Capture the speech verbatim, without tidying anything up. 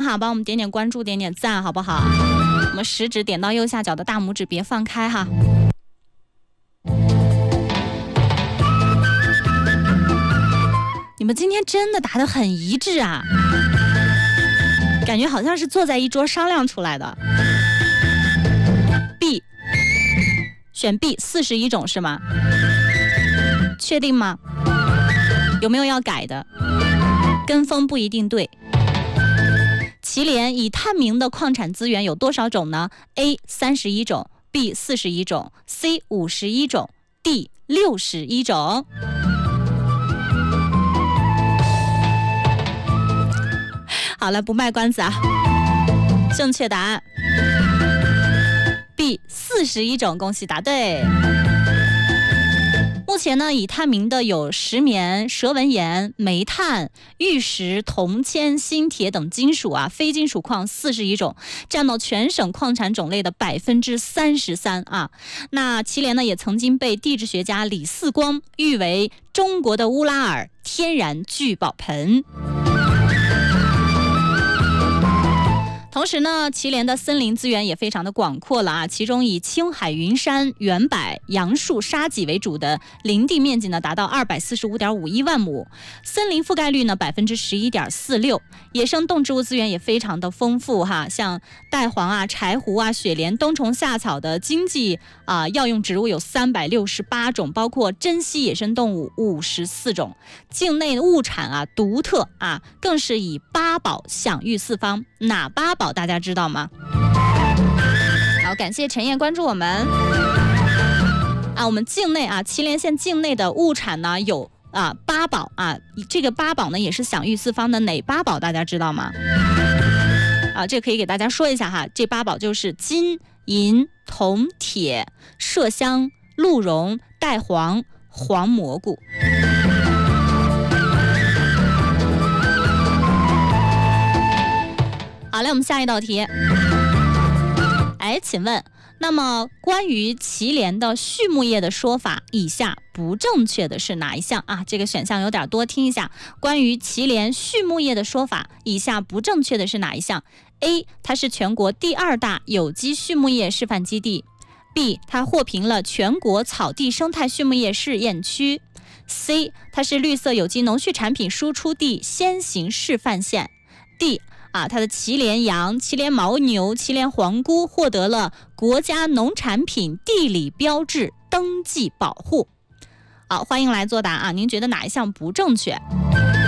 哈，帮我们点点关注，点点赞，好不好？我们食指点到右下角的大拇指，别放开哈。你们今天真的答得很一致啊，感觉好像是坐在一桌商量出来的。B， 选 B， 四十一种是吗？确定吗？有没有要改的？跟风不一定对。祁连已探明的矿产资源有多少种呢？ A 三十一种， B 四十一种， C 五十一种， D 六十一种。好了，不卖关子啊，正确答案 B 四十一种，恭喜答对。目前呢，已探明的有石棉、蛇纹岩、煤炭、玉石、铜、铅、锌、铁等金属啊，非金属矿四十一种，占到全省矿产种类的百分之三十三啊。那祁连呢，也曾经被地质学家李四光誉为中国的乌拉尔天然聚宝盆。同时呢，祁连的森林资源也非常的广阔了啊，其中以青海云山、原柏、杨树、沙棘为主的林地面积呢达到二百四十五点五一万亩，森林覆盖率呢百分之十一点四六，野生动植物资源也非常的丰富哈，像带黄啊、柴胡啊、雪莲、冬虫夏草的经济啊药用植物有三百六十八种，包括珍稀野生动物五十四种，境内物产啊独特啊，更是以八宝享誉四方。哪八宝大家知道吗？好，感谢陈燕关注我们啊，我们境内啊祁连县境内的物产呢有啊八宝啊，这个八宝呢也是享誉四方的，哪八宝大家知道吗？啊，这可以给大家说一下哈，这八宝就是金、银、铜、铁、麝香、鹿茸、带黄、黄蘑菇。好嘞，我们下一道题。哎，请问，那么关于祁连的畜牧业的说法，以下不正确的是哪一项啊？这个选项有点多，听一下。关于祁连畜牧业的说法，以下不正确的是哪一项 ？A， 它是全国第二大有机畜牧业示范基地。B， 它获评了全国草地生态畜牧业试验区。C， 它是绿色有机农畜产品输出地先行示范县。D，啊，它的祁连羊、祁连牦牛、祁连黄菇获得了国家农产品地理标志登记保护。好，欢迎来作答啊！您觉得哪一项不正确？